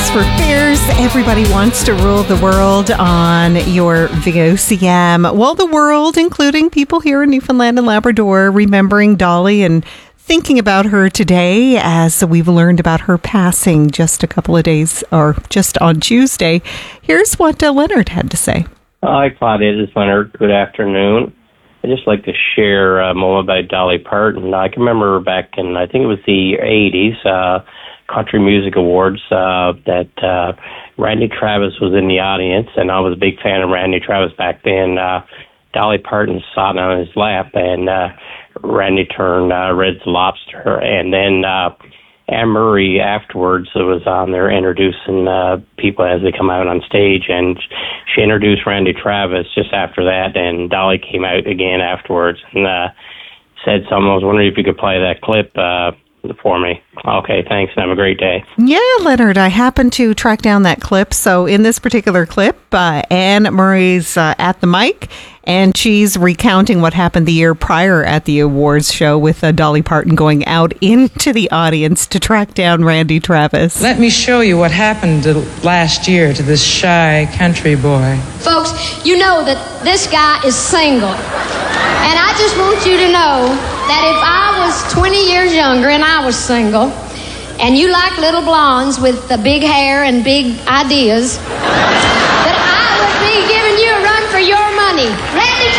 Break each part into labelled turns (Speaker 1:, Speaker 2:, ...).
Speaker 1: Tears for Fears. Everybody wants to rule the world on your VOCM. Well, the world, including people here in Newfoundland and Labrador, remembering Dolly and thinking about her today as we've learned about her passing just a couple of days, or just on Tuesday. Here's what Leonard had to say.
Speaker 2: Hi, Claudia. This is Leonard. Good afternoon. I'd just like to share a moment about Dolly Parton. I can remember back in, I think it was the 80s, Country Music Awards, that Randy Travis was in the audience, and I was a big fan of Randy Travis back then. Dolly Parton sat on his lap, and Randy turned Red Lobster, and then Anne Murray afterwards was on there introducing people as they come out on stage, and she introduced Randy Travis just after that, and Dolly came out again afterwards and said something. I was wondering if you could play that clip for me. Okay, thanks, and have a great day.
Speaker 1: Yeah, Leonard, I happened to track down that clip. So in this particular clip, Anne Murray's at the mic, and she's recounting what happened the year prior at the awards show with Dolly Parton going out into the audience to track down Randy Travis.
Speaker 3: Let me show you what happened last year to this shy country boy.
Speaker 4: Folks, you know that this guy is single. And I just want you to know that if I was 20 years younger and I was single, and you like little blondes with the big hair and big ideas, that I would be giving you a run for your money. Randy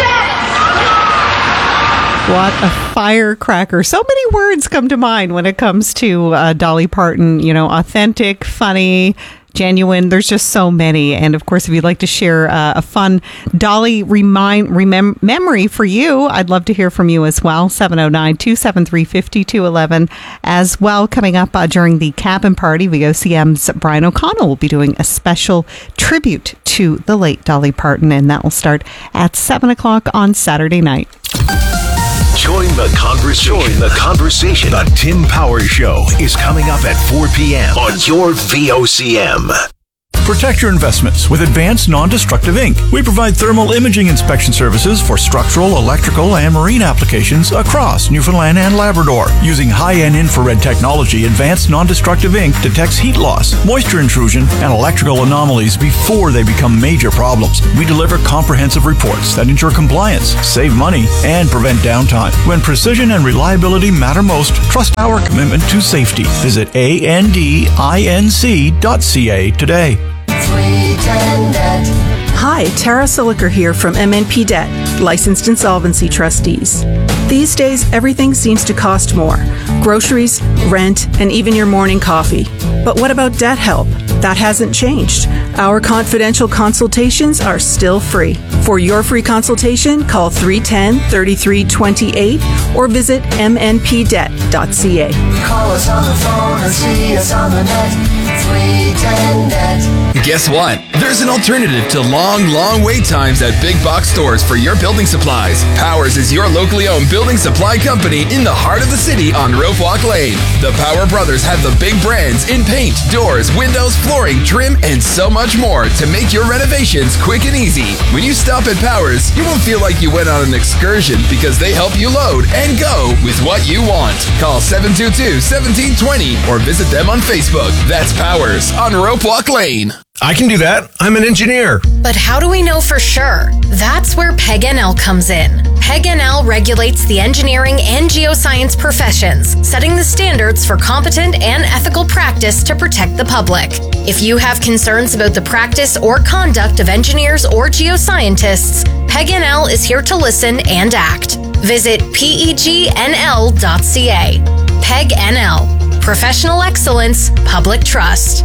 Speaker 4: Travis!
Speaker 1: What a firecracker. So many words come to mind when it comes to Dolly Parton. You know, authentic, funny, genuine. There's just so many. And of course, if you'd like to share a fun Dolly memory for you, I'd love to hear from you as well. 709-273-5211. As well, coming up during the cabin party, VOCM's Brian O'Connell will be doing a special tribute to the late Dolly Parton, and that will start at 7 o'clock on Saturday night.
Speaker 5: Join the conversation. The Tim Powers Show is coming up at 4 p.m. on your VOCM.
Speaker 6: Protect your investments with Advanced Non-Destructive Ink. We provide thermal imaging inspection services for structural, electrical, and marine applications across Newfoundland and Labrador. Using high-end infrared technology, Advanced Non-Destructive Ink detects heat loss, moisture intrusion, and electrical anomalies before they become major problems. We deliver comprehensive reports that ensure compliance, save money, and prevent downtime. When precision and reliability matter most, trust our commitment to safety. Visit andinc.ca today.
Speaker 7: Hi, Tara Siliker here from MNP Debt, licensed insolvency trustees. These days, everything seems to cost more. Groceries, rent, and even your morning coffee. But what about debt help? That hasn't changed. Our confidential consultations are still free. For your free consultation, call 310-3328 or visit mnpdebt.ca.
Speaker 8: Call us on the phone or see us on the net. 310-NET.
Speaker 9: Guess what? There's an alternative to long wait times at big box stores for your building supplies. Powers is your locally owned building supply company in the heart of the city on Rope Walk Lane. The Power Brothers have the big brands in paint, doors, windows, flooring, trim, and so much more to make your renovations quick and easy. When you stop at Powers, you won't feel like you went on an excursion because they help you load and go with what you want. Call 722-1720 or visit them on Facebook. That's Powers on Rope Walk Lane.
Speaker 10: I can do that. I'm an engineer.
Speaker 11: But how do we know for sure? That's where PEG-NL comes in. PEG-NL regulates the engineering and geoscience professions, setting the standards for competent and ethical practice to protect the public. If you have concerns about the practice or conduct of engineers or geoscientists, PEG-NL is here to listen and act. Visit pegnl.ca. PEG-NL. Professional excellence, public trust.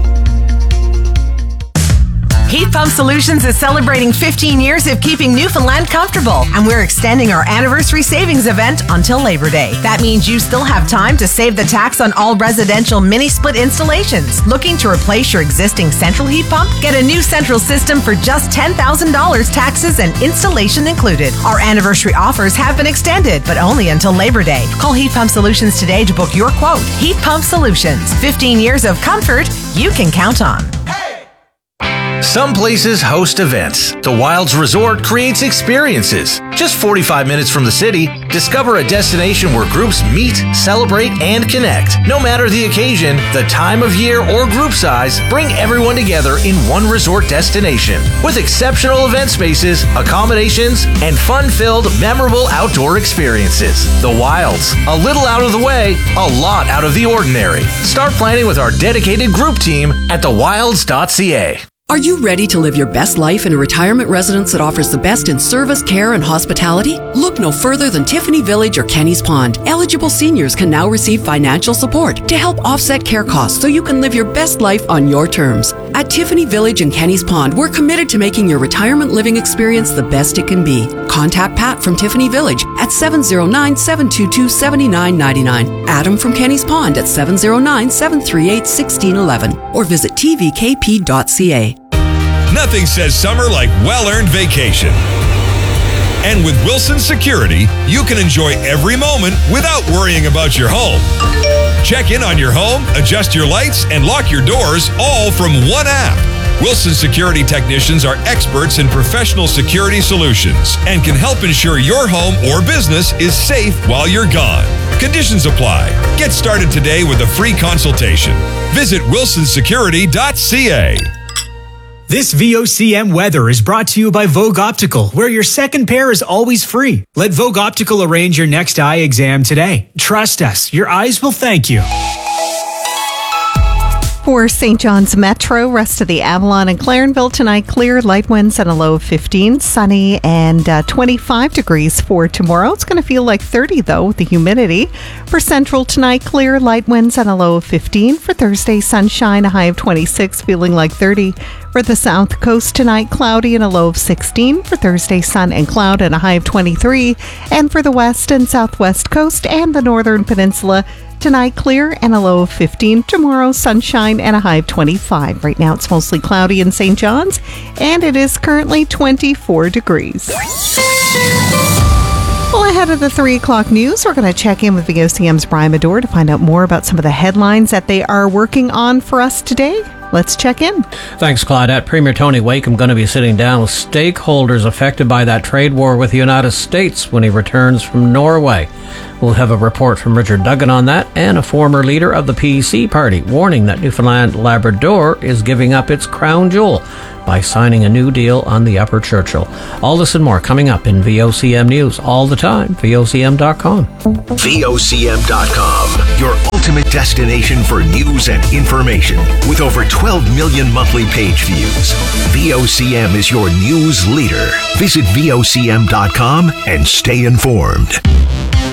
Speaker 12: Heat Pump Solutions is celebrating 15 years of keeping Newfoundland comfortable, and we're extending our anniversary savings event until Labor Day. That means you still have time to save the tax on all residential mini-split installations. Looking to replace your existing central heat pump? Get a new central system for just $10,000, taxes and installation included. Our anniversary offers have been extended, but only until Labor Day. Call Heat Pump Solutions today to book your quote. Heat Pump Solutions, 15 years of comfort you can count on.
Speaker 5: Some places host events. The Wilds Resort creates experiences. Just 45 minutes from the city, discover a destination where groups meet, celebrate, and connect. No matter the occasion, the time of year, or group size, bring everyone together in one resort destination. With exceptional event spaces, accommodations, and fun-filled, memorable outdoor experiences. The Wilds. A little out of the way, a lot out of the ordinary. Start planning with our dedicated group team at thewilds.ca.
Speaker 13: Are you ready to live your best life in a retirement residence that offers the best in service, care, and hospitality? Look no further than Tiffany Village or Kenny's Pond. Eligible seniors can now receive financial support to help offset care costs so you can live your best life on your terms. At Tiffany Village and Kenny's Pond, we're committed to making your retirement living experience the best it can be. Contact Pat from Tiffany Village at 709-722-7999. Adam from Kenny's Pond at 709-738-1611 or visit tvkp.ca.
Speaker 14: Nothing says summer like well-earned vacation. And with Wilson Security, you can enjoy every moment without worrying about your home. Check in on your home, adjust your lights, and lock your doors all from one app. Wilson Security technicians are experts in professional security solutions and can help ensure your home or business is safe while you're gone. Conditions apply. Get started today with a free consultation. Visit wilsonsecurity.ca.
Speaker 15: This VOCM weather is brought to you by Vogue Optical, where your second pair is always free. Let Vogue Optical arrange your next eye exam today. Trust us, your eyes will thank you.
Speaker 1: For St. John's Metro, rest of the Avalon and Clarenville tonight, clear, light winds and a low of 15, sunny and 25 degrees for tomorrow. It's going to feel like 30 though with the humidity. For Central tonight, clear, light winds and a low of 15. For Thursday, sunshine, a high of 26, feeling like 30. For the South Coast tonight, cloudy and a low of 16. For Thursday, sun and cloud and a high of 23. And for the West and Southwest Coast and the Northern Peninsula, tonight, clear and a low of 15. Tomorrow, sunshine and a high of 25. Right now, it's mostly cloudy in St. John's, and it is currently 24 degrees. Well, ahead of the 3 o'clock news, we're going to check in with VOCM's Brian Medore to find out more about some of the headlines that they are working on for us today. Let's check in.
Speaker 16: Thanks, Claudette. Premier Tony Wakeham going to be sitting down with stakeholders affected by that trade war with the United States when he returns from Norway. We'll have a report from Richard Duggan on that, and a former leader of the PC party warning that Newfoundland Labrador is giving up its crown jewel by signing a new deal on the Upper Churchill. All this and more coming up in VOCM News all the time. VOCM.com.
Speaker 5: VOCM.com, your ultimate destination for news and information. With over 12 million monthly page views, VOCM is your news leader. Visit VOCM.com and stay informed.